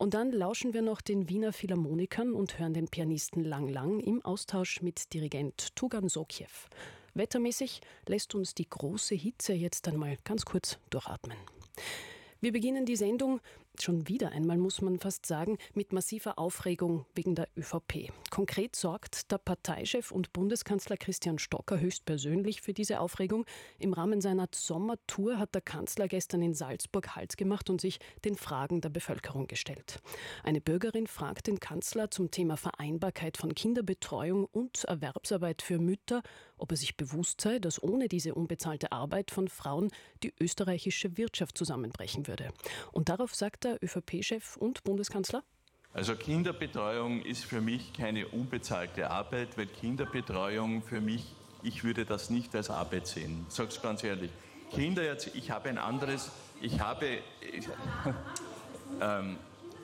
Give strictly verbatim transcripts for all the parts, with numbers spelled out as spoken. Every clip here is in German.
Und dann lauschen wir noch den Wiener Philharmonikern und hören den Pianisten Lang Lang im Austausch mit Dirigent Tugan Sokiew. Wettermäßig lässt uns die große Hitze jetzt einmal ganz kurz durchatmen. Wir beginnen die Sendung, schon wieder einmal muss man fast sagen, mit massiver Aufregung wegen der ÖVP. Konkret sorgt der Parteichef und Bundeskanzler Christian Stocker höchstpersönlich für diese Aufregung. Im Rahmen seiner Sommertour hat der Kanzler gestern in Salzburg Halt gemacht und sich den Fragen der Bevölkerung gestellt. Eine Bürgerin fragt den Kanzler zum Thema Vereinbarkeit von Kinderbetreuung und Erwerbsarbeit für Mütter, ob er sich bewusst sei, dass ohne diese unbezahlte Arbeit von Frauen die österreichische Wirtschaft zusammenbrechen würde. Und darauf sagt der ÖVP-Chef und Bundeskanzler: Also Kinderbetreuung ist für mich keine unbezahlte Arbeit, weil Kinderbetreuung für mich, ich würde das nicht als Arbeit sehen. Ich sage es ganz ehrlich. Kinder, jetzt, ich habe ein anderes, ich habe, ich, ähm,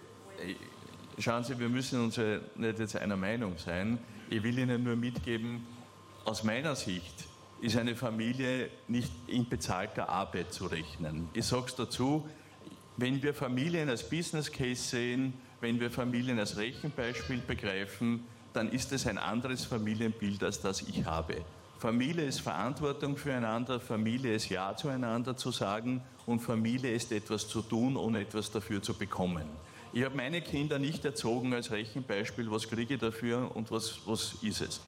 schauen Sie, wir müssen uns ja nicht jetzt einer Meinung sein. Ich will Ihnen nur mitgeben, aus meiner Sicht ist eine Familie nicht in bezahlter Arbeit zu rechnen. Ich sage es dazu, wenn wir Familien als Business Case sehen, wenn wir Familien als Rechenbeispiel begreifen, dann ist es ein anderes Familienbild, als das ich habe. Familie ist Verantwortung füreinander, Familie ist Ja zueinander zu sagen und Familie ist etwas zu tun, ohne etwas dafür zu bekommen. Ich habe meine Kinder nicht erzogen als Rechenbeispiel, was kriege ich dafür und was, was ist es.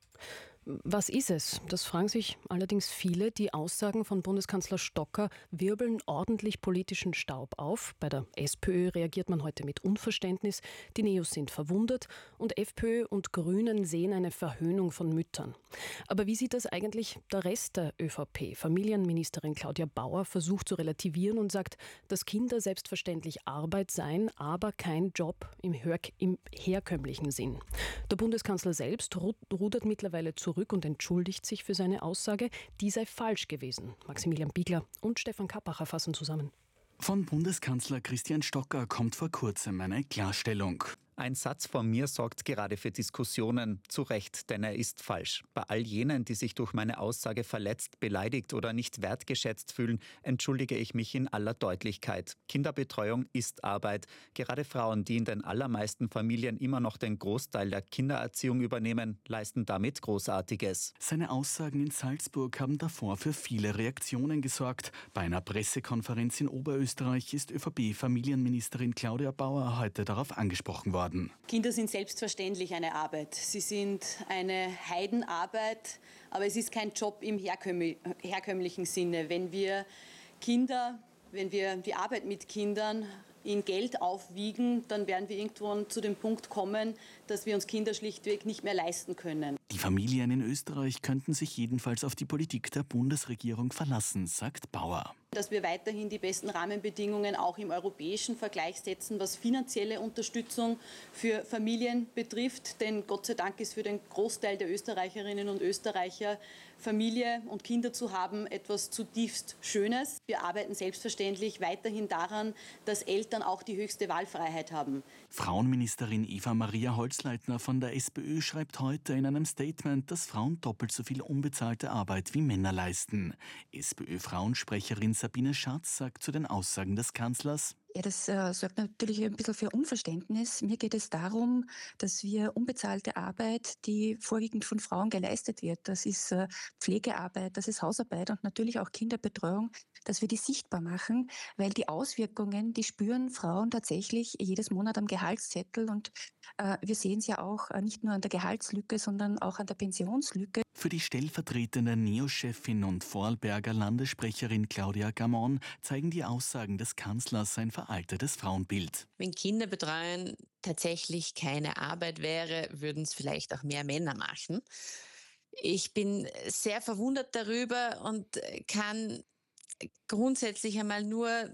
Was ist es? Das fragen sich allerdings viele. Die Aussagen von Bundeskanzler Stocker wirbeln ordentlich politischen Staub auf. Bei der SPÖ reagiert man heute mit Unverständnis. Die Neos sind verwundert und FPÖ und Grünen sehen eine Verhöhnung von Müttern. Aber wie sieht das eigentlich der Rest der ÖVP? Familienministerin Claudia Bauer versucht zu relativieren und sagt, dass Kinder selbstverständlich Arbeit seien, aber kein Job im, Her- im herkömmlichen Sinn. Der Bundeskanzler selbst rudert mittlerweile zurück und entschuldigt sich für seine Aussage. Die sei falsch gewesen. Maximilian Biegler und Stefan Kappacher fassen zusammen. Von Bundeskanzler Christian Stocker kommt vor kurzem eine Klarstellung. Ein Satz von mir sorgt gerade für Diskussionen. Zu Recht, denn er ist falsch. Bei all jenen, die sich durch meine Aussage verletzt, beleidigt oder nicht wertgeschätzt fühlen, entschuldige ich mich in aller Deutlichkeit. Kinderbetreuung ist Arbeit. Gerade Frauen, die in den allermeisten Familien immer noch den Großteil der Kindererziehung übernehmen, leisten damit Großartiges. Seine Aussagen in Salzburg haben davor für viele Reaktionen gesorgt. Bei einer Pressekonferenz in Oberösterreich ist ÖVP-Familienministerin Claudia Bauer heute darauf angesprochen worden. Kinder sind selbstverständlich eine Arbeit. Sie sind eine Heidenarbeit, aber es ist kein Job im herkömmlichen Sinne. Wenn wir Kinder, wenn wir die Arbeit mit Kindern in Geld aufwiegen, dann werden wir irgendwann zu dem Punkt kommen, dass wir uns Kinder schlichtweg nicht mehr leisten können. Die Familien in Österreich könnten sich jedenfalls auf die Politik der Bundesregierung verlassen, sagt Bauer. Dass wir weiterhin die besten Rahmenbedingungen auch im europäischen Vergleich setzen, was finanzielle Unterstützung für Familien betrifft. Denn Gott sei Dank ist für den Großteil der Österreicherinnen und Österreicher Familie und Kinder zu haben etwas zutiefst Schönes. Wir arbeiten selbstverständlich weiterhin daran, dass Eltern auch die höchste Wahlfreiheit haben. Frauenministerin Eva-Maria Holzleitner von der SPÖ schreibt heute in einem Statement, dass Frauen doppelt so viel unbezahlte Arbeit wie Männer leisten. SPÖ-Frauensprecherin Sabine Schatz sagt zu den Aussagen des Kanzlers: Ja, das äh, sorgt natürlich ein bisschen für Unverständnis. Mir geht es darum, dass wir unbezahlte Arbeit, die vorwiegend von Frauen geleistet wird, das ist äh, Pflegearbeit, das ist Hausarbeit und natürlich auch Kinderbetreuung, dass wir die sichtbar machen, weil die Auswirkungen, die spüren Frauen tatsächlich jedes Monat am Gehaltszettel und äh, wir sehen es ja auch äh, nicht nur an der Gehaltslücke, sondern auch an der Pensionslücke. Für die stellvertretende Neo-Chefin und Vorarlberger Landessprecherin Claudia Gamon zeigen die Aussagen des Kanzlers ein veraltetes Frauenbild. Wenn Kinderbetreuen tatsächlich keine Arbeit wäre, würden es vielleicht auch mehr Männer machen. Ich bin sehr verwundert darüber und kann grundsätzlich einmal nur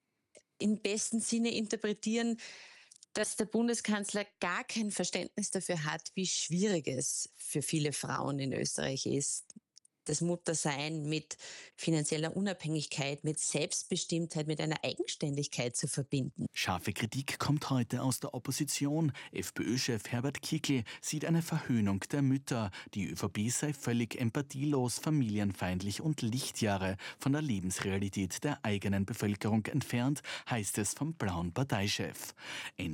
im besten Sinne interpretieren, dass der Bundeskanzler gar kein Verständnis dafür hat, wie schwierig es für viele Frauen in Österreich ist, das Muttersein mit finanzieller Unabhängigkeit, mit Selbstbestimmtheit, mit einer Eigenständigkeit zu verbinden. Scharfe Kritik kommt heute aus der Opposition. FPÖ-Chef Herbert Kickl sieht eine Verhöhnung der Mütter. Die ÖVP sei völlig empathielos, familienfeindlich und Lichtjahre von der Lebensrealität der eigenen Bevölkerung entfernt, heißt es vom blauen Parteichef.